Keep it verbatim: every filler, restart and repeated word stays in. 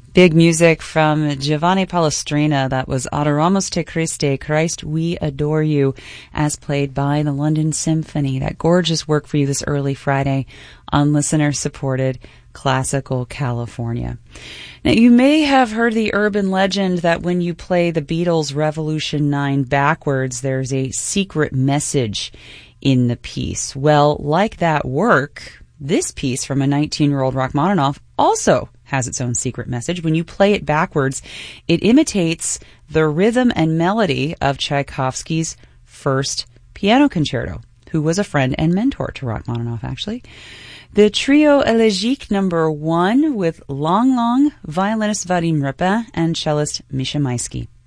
Big music from Giovanni Palestrina. That was Adoramos te Christe, Christ we adore you, as played by the London Symphony. That gorgeous work for you this early Friday on listener-supported Classical California. Now, you may have heard the urban legend that when you play the Beatles' Revolution nine backwards, there's a secret message in the piece. Well, like that work, this piece from a nineteen-year-old Rachmaninoff also has its own secret message. When you play it backwards, it imitates the rhythm and melody of Tchaikovsky's first piano concerto, who was a friend and mentor to Rachmaninoff, actually. The Trio Elegique number one with Long Long, violinist Vadim Repin, and cellist Misha Maisky.